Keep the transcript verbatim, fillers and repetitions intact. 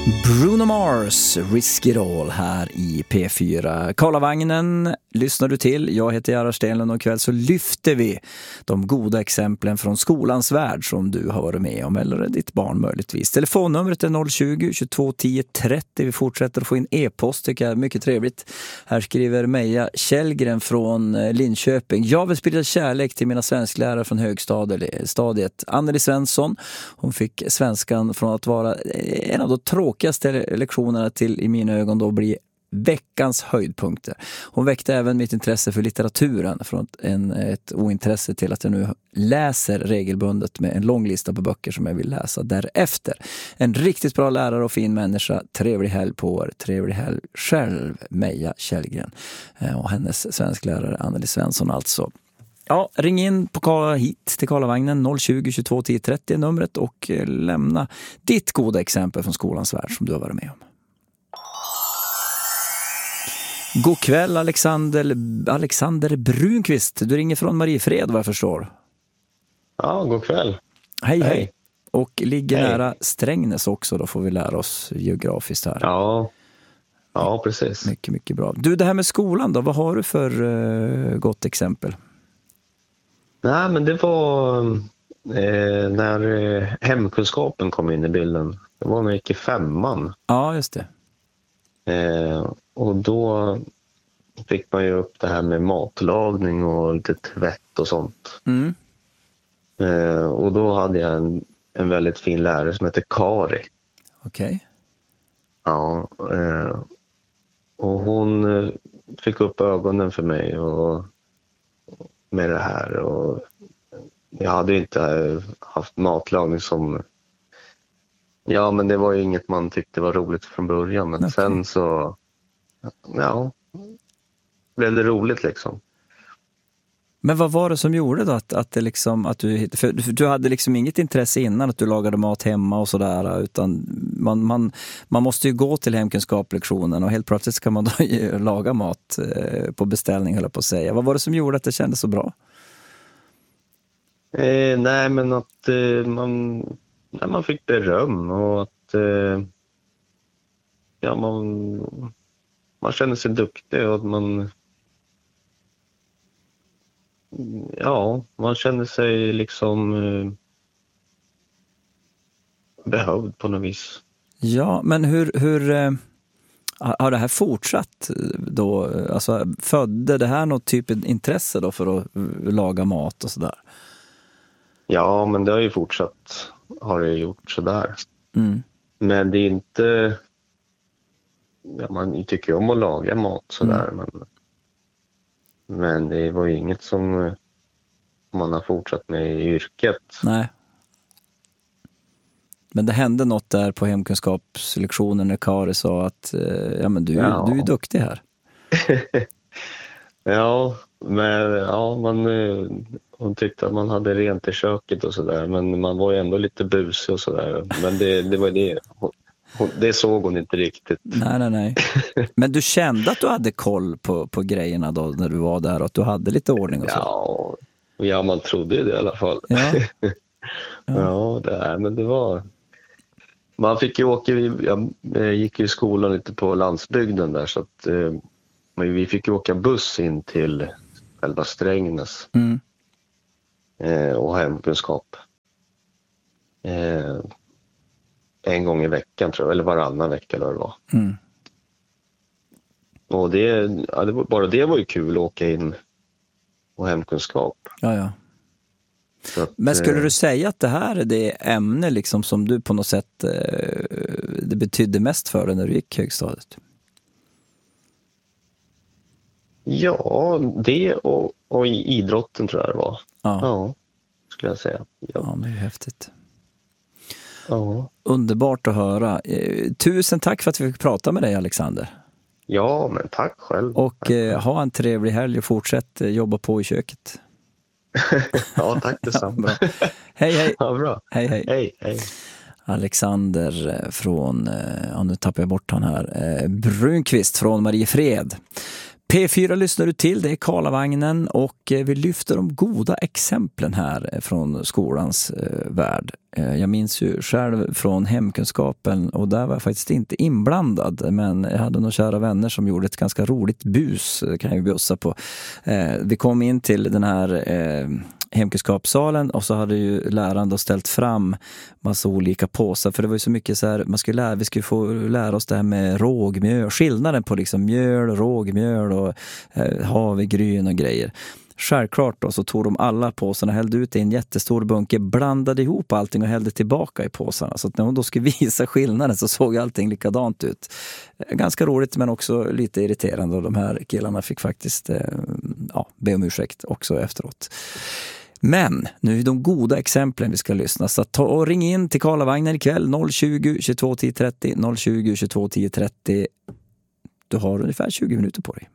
Bruno Mars, Risk It All här i P fyra. Karlavagnen lyssnar du till. Jag heter Gerhard Stenlund och ikväll så lyfter vi de goda exemplen från skolans värld som du har varit med om, eller ditt barn möjligtvis. Telefonnumret är noll tjugo, tjugotvå, tio, trettio. Vi fortsätter att få in e-post, tycker jag är mycket trevligt. Här skriver Meja Källgren från Linköping. Jag vill sprida kärlek till mina svensklärare från högstadiet. Anneli Svensson, hon fick svenskan från att vara en av de tråkigaste lektionerna till i mina ögon då bli veckans höjdpunkter. Hon väckte även mitt intresse för litteraturen från en, ett ointresse till att jag nu läser regelbundet med en lång lista på böcker som jag vill läsa därefter. En riktigt bra lärare och fin människa. Trevlig helg på er. Trevlig helg själv, Meja Källgren. Och hennes svensklärare Anneli Svensson alltså. Ja, ring in på hit till Karlavagnen noll tjugo, tjugotvå, tio, trettio numret och lämna ditt goda exempel från skolans värld som du har varit med om. God kväll Alexander, Alexander Brunqvist. Du ringer från Mariefred vad jag förstår. Ja, god kväll. Hej, hej. hej. Och ligger hej. nära Strängnäs också, då får vi lära oss geografiskt här. Ja, ja precis. Mycket, mycket bra. Du, det här med skolan då, vad har du för uh, gott exempel? Nej, men det var eh, när eh, hemkunskapen kom in i bilden. Det var när jag gick i femman. Ja, just det. Eh, och då fick man ju upp det här med matlagning och lite tvätt och sånt. Mm. Eh, och då hade jag en, en väldigt fin lärare som heter Kari. Okej. Okay. Ja, eh, och hon eh, fick upp ögonen för mig och med det här, och jag hade inte haft matlagning som, ja men det var ju inget man tyckte var roligt från början, men okay. Sen så ja blev det roligt liksom. Men vad var det som gjorde då att, att det liksom att du, för du hade liksom inget intresse innan att du lagade mat hemma och sådär, utan man, man, man måste ju gå till hemkunskaplektionen och helt plötsligt kan man då laga mat eh, på beställning, höll jag på att säga. Vad var det som gjorde att det kändes så bra? Eh, nej men att eh, man, nej, man fick beröm och att eh, ja man, man kände sig duktig och att man ja, man känner sig liksom eh, behövd på något vis. Ja, men hur, hur eh, har det här fortsatt då? Alltså, födde det här något typ av intresse då för att laga mat och sådär? Ja, men det har ju fortsatt, har det gjort sådär. Mm. Men det är inte, ja, man tycker ju om att laga mat sådär, mm. men Men det var ju inget som man har fortsatt med i yrket. Nej. Men det hände något där på hemkunskapslektionen när Kari sa att ja, men du, ja. du är duktig här. ja, men ja, man, hon tyckte att man hade rent i köket och sådär. Men man var ju ändå lite busig och sådär. Men det, det var det. Hon, det såg hon inte riktigt. Nej, nej, nej. Men du kände att du hade koll på, på grejerna då när du var där och att du hade lite ordning och så? Ja, ja man trodde det i alla fall. Ja, ja. ja det är, men det var... Man fick ju åka... Jag gick ju i skolan lite på landsbygden där så att eh, vi fick ju åka buss in till själva Strängnäs. Mm. Eh, och hemkunskap. Eh, En gång i veckan tror jag, eller varannan vecka eller vad det var. Mm. Och det, ja, det var, bara det var ju kul att åka in och hemkunskap. Ja, ja. Att, Men skulle eh, du säga att det här är det ämne liksom som du på något sätt eh, det betydde mest för dig när du gick högstadiet? Ja, det och, och idrotten tror jag det var. Ja, ja skulle jag säga. Ja, ja men det är häftigt. Ja. Underbart att höra. Tusen tack för att vi fick prata med dig, Alexander. Ja, men tack själv. Och tack själv. Eh, ha en trevlig helg och fortsätt jobba på i köket. ja, tack detsamma. Ja, hej, hej. Ja, bra. Hej, hej. Hej, hej. Alexander från, ja nu tappar jag bort han här, Brunqvist från Mariefred. P fyra lyssnar du till, det är Karlavagnen och vi lyfter de goda exemplen här från skolans värld. Jag minns ju själv från hemkunskapen och där var jag faktiskt inte inblandad, men jag hade några kära vänner som gjorde ett ganska roligt bus, kan jag ju bjussa på. Vi kom in till den här hemkunskapssalen och så hade ju läraren då ställt fram massa olika påsar, för det var ju så mycket så här, man skulle lära, vi skulle få lära oss det här med rågmjöl, skillnaden på liksom mjöl, rågmjöl och eh, havregryn och grejer. Självklart då så tog de alla påsarna, hällde ut i en jättestor bunke, blandade ihop allting och hällde tillbaka i påsarna. Så att när hon då skulle visa skillnaden så såg allting likadant ut. Ganska roligt men också lite irriterande, och de här killarna fick faktiskt eh, ja, be om ursäkt också efteråt. Men nu är de goda exemplen vi ska lyssna, så ta och ring in till Karlavagnen ikväll noll tjugo, tjugotvå tio trettio, noll tjugo, tjugotvå tio trettio. Du har ungefär tjugo minuter på dig.